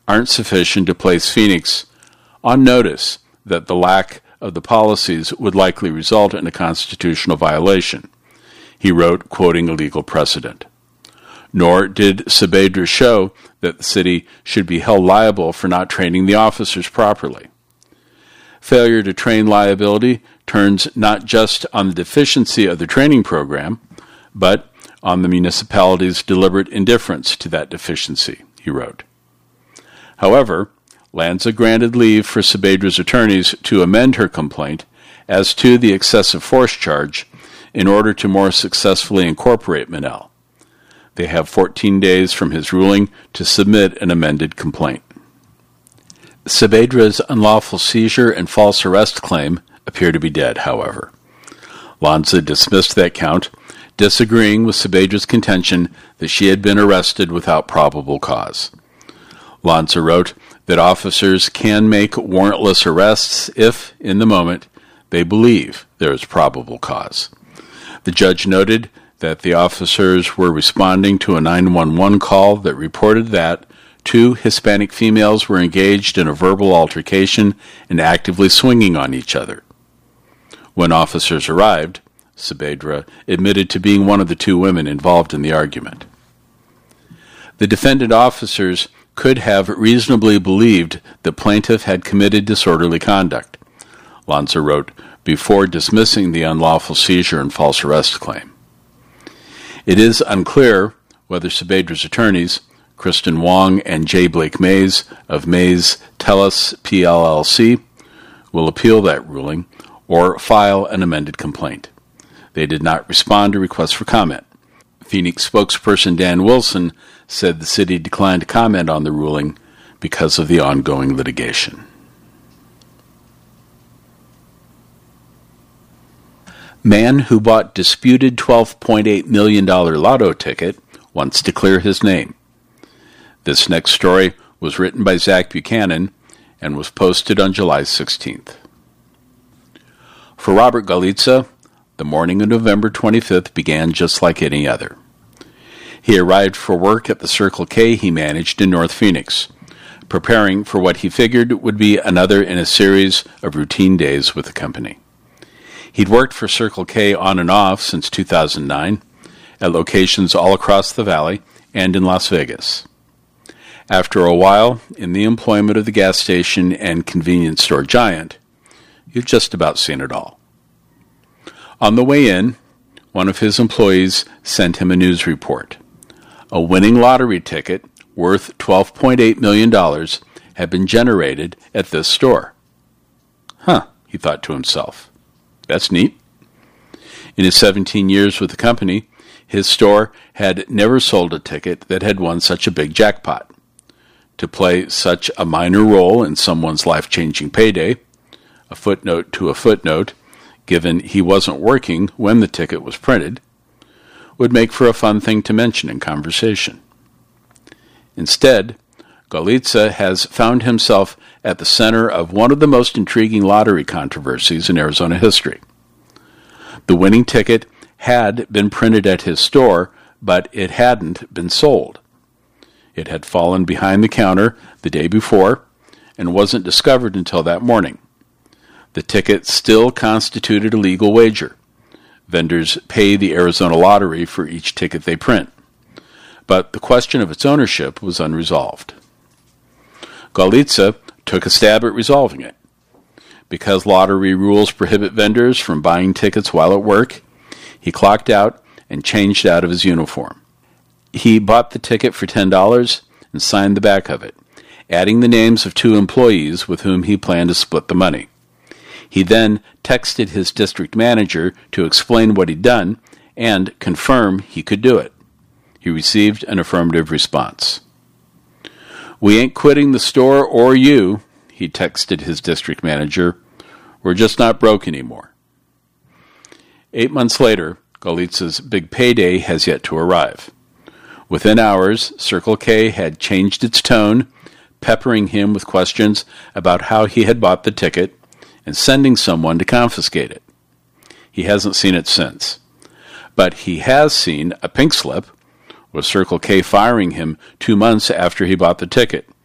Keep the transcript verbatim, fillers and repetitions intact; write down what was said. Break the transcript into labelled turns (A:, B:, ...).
A: aren't sufficient to place Phoenix on notice that the lack of the policies would likely result in a constitutional violation, he wrote, quoting a legal precedent. Nor did Saavedra show that the city should be held liable for not training the officers properly. Failure to train liability turns not just on the deficiency of the training program, but on the municipality's deliberate indifference to that deficiency, he wrote. However, Lanza granted leave for Saavedra's attorneys to amend her complaint as to the excessive force charge in order to more successfully incorporate Monell. They have fourteen days from his ruling to submit an amended complaint. Saavedra's unlawful seizure and false arrest claim appear to be dead, however. Lanza dismissed that count, disagreeing with Saavedra's contention that she had been arrested without probable cause. Lanza wrote that officers can make warrantless arrests if, in the moment, they believe there is probable cause. The judge noted that the officers were responding to a nine one one call that reported that two Hispanic females were engaged in a verbal altercation and actively swinging on each other. When officers arrived, Saavedra admitted to being one of the two women involved in the argument. The defendant officers could have reasonably believed the plaintiff had committed disorderly conduct, Lanza wrote, before dismissing the unlawful seizure and false arrest claim. It is unclear whether Saavedra's attorneys, Kristen Wong and J. Blake Mays of Mays Tellus P L L C, will appeal that ruling or file an amended complaint. They did not respond to requests for comment. Phoenix spokesperson Dan Wilson said the city declined to comment on the ruling because of the ongoing litigation. Man who bought disputed twelve point eight million dollars lotto ticket wants to clear his name. This next story was written by Zach Buchanan and was posted on July sixteenth. For Robert Galitza, the morning of November twenty-fifth began just like any other. He arrived for work at the Circle K he managed in North Phoenix, preparing for what he figured would be another in a series of routine days with the company. He'd worked for Circle K on and off since two thousand nine, at locations all across the valley and in Las Vegas. After a while in the employment of the gas station and convenience store giant, you've just about seen it all. On the way in, one of his employees sent him a news report. A winning lottery ticket worth twelve point eight million dollars had been generated at this store. Huh, he thought to himself. That's neat. In his seventeen years with the company, his store had never sold a ticket that had won such a big jackpot. To play such a minor role in someone's life-changing payday, a footnote to a footnote, given he wasn't working when the ticket was printed, would make for a fun thing to mention in conversation. Instead, Galitza has found himself at the center of one of the most intriguing lottery controversies in Arizona history. The winning ticket had been printed at his store, but it hadn't been sold. It had fallen behind the counter the day before and wasn't discovered until that morning. The ticket still constituted a legal wager. Vendors pay the Arizona Lottery for each ticket they print. But the question of its ownership was unresolved. Galitza took a stab at resolving it. Because lottery rules prohibit vendors from buying tickets while at work, he clocked out and changed out of his uniform. He bought the ticket for ten dollars and signed the back of it, adding the names of two employees with whom he planned to split the money. He then texted his district manager to explain what he'd done and confirm he could do it. He received an affirmative response. "We ain't quitting the store or you," he texted his district manager. "We're just not broke anymore." Eight months later, Galitza's big payday has yet to arrive. Within hours, Circle K had changed its tone, peppering him with questions about how he had bought the ticket and sending someone to confiscate it. He hasn't seen it since. But he has seen a pink slip, with Circle K firing him two months after he bought the ticket,